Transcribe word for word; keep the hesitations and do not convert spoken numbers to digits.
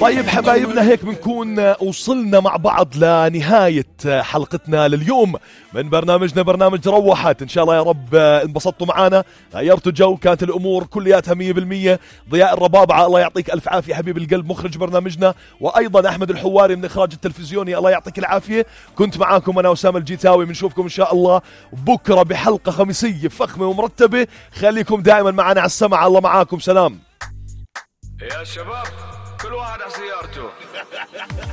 طيب حبايبنا، هيك بنكون وصلنا مع بعض لنهاية حلقتنا لليوم من برنامجنا برنامج روحت. إن شاء الله يا رب انبسطتوا معنا، غيرتوا جو، كانت الأمور كلياتها مية بالمية. ضياء الربابعة الله يعطيك ألف عافية حبيب القلب مخرج برنامجنا، وأيضا أحمد الحواري من إخراج التلفزيوني الله يعطيك العافية. كنت معاكم أنا أسامة الجيتاوي، بنشوفكم إن شاء الله بكرة بحلقة خميسية فخمة ومرتبة. خليكم دائما معنا على السمع، الله معاكم، سلام يا شباب كل واحد على سيارته.